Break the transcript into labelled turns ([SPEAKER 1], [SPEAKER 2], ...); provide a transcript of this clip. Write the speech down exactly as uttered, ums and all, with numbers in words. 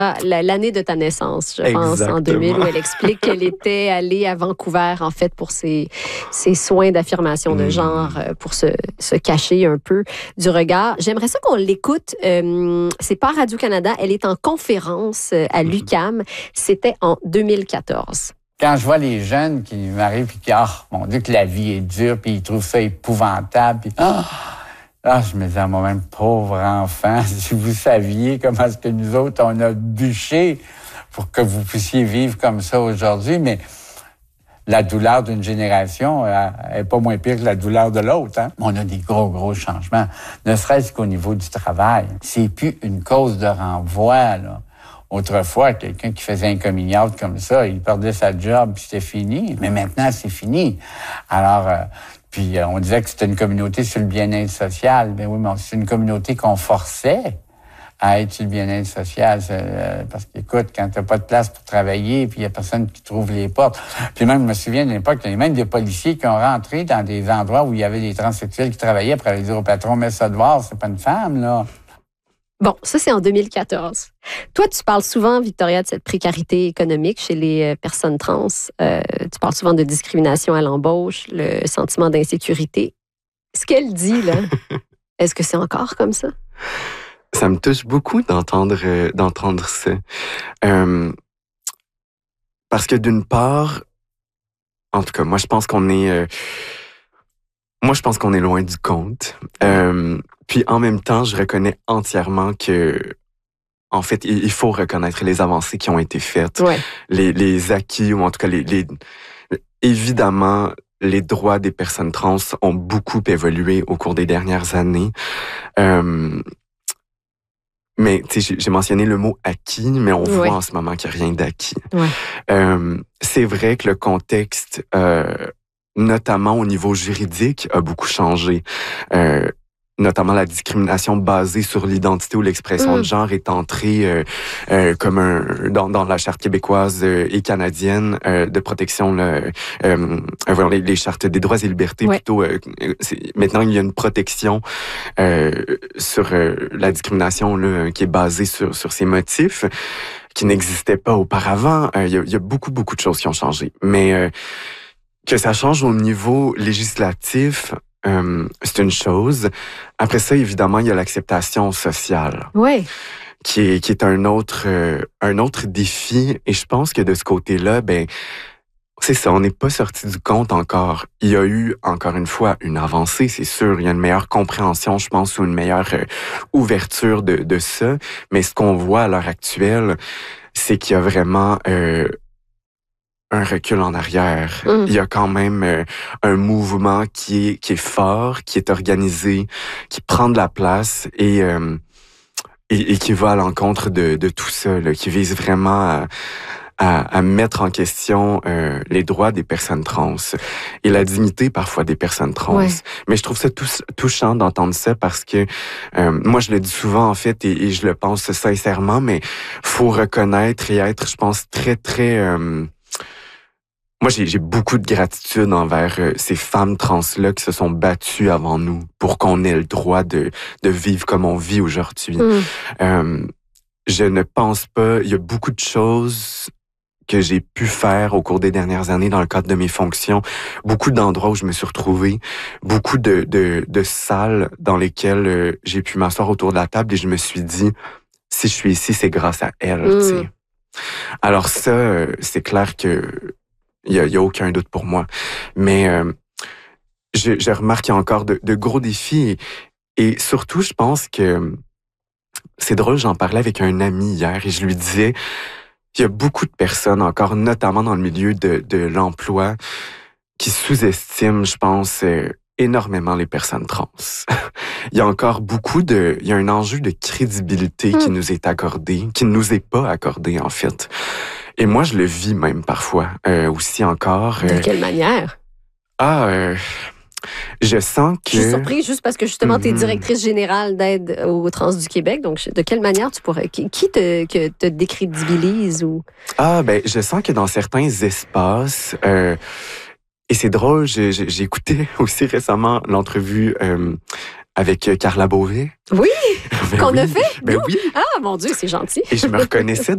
[SPEAKER 1] Ah, l'année de ta naissance, je pense,
[SPEAKER 2] Exactement.
[SPEAKER 1] en deux mille, où elle explique qu'elle était allée à Vancouver, en fait, pour ses, ses soins d'affirmation de genre, mmh. pour se, se cacher un peu du regard. J'aimerais ça qu'on l'écoute. Euh, c'est pas Radio-Canada, elle est en conférence à l'U Q A M. C'était en deux mille quatorze.
[SPEAKER 3] Quand je vois les jeunes qui m'arrivent et qui, ah, oh, mon Dieu, que la vie est dure, puis ils trouvent ça épouvantable, puis, ah, ah, je me dis à moi-même, pauvre enfant, si vous saviez comment est-ce que nous autres, on a bûché pour que vous puissiez vivre comme ça aujourd'hui, mais la douleur d'une génération n'est pas moins pire que la douleur de l'autre. Hein? On a des gros, gros changements, ne serait-ce qu'au niveau du travail. C'est plus une cause de renvoi, là. Autrefois, quelqu'un qui faisait un coming out comme ça, il perdait sa job, puis c'était fini. Mais maintenant, c'est fini. Alors, euh, puis euh, on disait que c'était une communauté sur le bien-être social. Ben oui, mais c'est une communauté qu'on forçait à être sur le bien-être social. Euh, parce qu'écoute, quand t'as pas de place pour travailler, puis il y a personne qui trouve les portes. Puis même, je me souviens de l'époque, il y avait même des policiers qui ont rentré dans des endroits où il y avait des transsexuels qui travaillaient pour aller dire au patron, mets ça dehors, c'est pas une femme, là.
[SPEAKER 1] Bon, ça, c'est en deux mille quatorze. Toi, tu parles souvent, Victoria, de cette précarité économique chez les personnes trans. Euh, tu parles souvent de discrimination à l'embauche, le sentiment d'insécurité. Ce qu'elle dit, là, est-ce que c'est encore comme ça?
[SPEAKER 2] Ça me touche beaucoup d'entendre, euh, d'entendre ça. Euh, parce que d'une part, en tout cas, moi, je pense qu'on est... Euh, moi, je pense qu'on est loin du compte. Euh, puis en même temps, je reconnais entièrement que, en fait, il faut reconnaître les avancées qui ont été faites,
[SPEAKER 1] ouais.
[SPEAKER 2] les, les acquis, ou en tout cas, les, les, évidemment, les droits des personnes trans ont beaucoup évolué au cours des dernières années. Euh, mais, tu sais, j'ai mentionné le mot acquis, mais on
[SPEAKER 1] ouais.
[SPEAKER 2] voit en ce moment qu'il n'y a rien d'acquis.
[SPEAKER 1] Ouais.
[SPEAKER 2] Euh, c'est vrai que le contexte... Euh, notamment au niveau juridique, a beaucoup changé. Euh, notamment la discrimination basée sur l'identité ou l'expression mmh. de genre est entrée euh, euh, comme un dans, dans la charte québécoise euh, et canadienne euh, de protection, là, euh, euh, les, les chartes des droits et libertés
[SPEAKER 1] ouais.
[SPEAKER 2] plutôt. Euh, maintenant, il y a une protection euh, sur euh, la discrimination là, qui est basée sur sur ces motifs qui n'existait pas auparavant. Euh, il, y a, il y a beaucoup beaucoup de choses qui ont changé, mais euh, que ça change au niveau législatif, euh, c'est une chose. Après ça, évidemment, il y a l'acceptation sociale.
[SPEAKER 1] Oui.
[SPEAKER 2] Qui est, qui est un autre, euh, un autre défi. Et je pense que de ce côté-là, ben, c'est ça, on n'est pas sorti du compte encore. Il y a eu, encore une fois, une avancée, c'est sûr. Il y a une meilleure compréhension, je pense, ou une meilleure euh, ouverture de, de ça. Mais ce qu'on voit à l'heure actuelle, c'est qu'il y a vraiment... Euh, un recul en arrière. Mmh. Il y a quand même euh, un mouvement qui est qui est fort, qui est organisé, qui prend de la place et euh, et, et qui va à l'encontre de de tout ça, là, qui vise vraiment à à, à mettre en question euh, les droits des personnes trans et la dignité parfois des personnes trans. Ouais. Mais je trouve ça tous, touchant d'entendre ça parce que euh, moi je le dis souvent en fait et, et je le pense sincèrement, mais faut reconnaître et être, je pense, très très euh, Moi, j'ai, j'ai beaucoup de gratitude envers euh, ces femmes trans-là qui se sont battues avant nous pour qu'on ait le droit de, de vivre comme on vit aujourd'hui. Mmh. Euh, je ne pense pas... Il y a beaucoup de choses que j'ai pu faire au cours des dernières années dans le cadre de mes fonctions. Beaucoup d'endroits où je me suis retrouvée. Beaucoup de, de, de salles dans lesquelles euh, j'ai pu m'asseoir autour de la table et je me suis dit, si je suis ici, c'est grâce à elle. Mmh. T'sais. Alors ça, euh, c'est clair que... Il y a, il y a aucun doute pour moi. Mais euh, je, je remarque qu'il y a encore de, de gros défis. Et, et surtout, je pense que... C'est drôle, j'en parlais avec un ami hier et je lui disais... Il y a beaucoup de personnes, encore notamment dans le milieu de, de l'emploi, qui sous-estiment, je pense, euh, énormément les personnes trans. Il y a encore beaucoup de... Il y a un enjeu de crédibilité mmh. qui nous est accordé, qui ne nous est pas accordé, en fait. Et moi, je le vis même parfois, euh, aussi encore.
[SPEAKER 1] Euh, de quelle
[SPEAKER 2] euh,
[SPEAKER 1] manière?
[SPEAKER 2] Ah, euh, je sens que...
[SPEAKER 1] Je suis surprise juste parce que justement, mm-hmm. tu es directrice générale d'aide aux trans du Québec. Donc, de quelle manière tu pourrais... Qui te, que te décrédibilise ou...
[SPEAKER 2] Ah, ben, je sens que dans certains espaces... Euh, et c'est drôle, j'ai, j'ai écouté aussi récemment l'entrevue... Euh, avec Carla Beauvais.
[SPEAKER 1] Oui,
[SPEAKER 2] ben
[SPEAKER 1] qu'on
[SPEAKER 2] oui,
[SPEAKER 1] a fait.
[SPEAKER 2] Ben oui.
[SPEAKER 1] Ah, mon Dieu, c'est gentil.
[SPEAKER 2] Et je me reconnaissais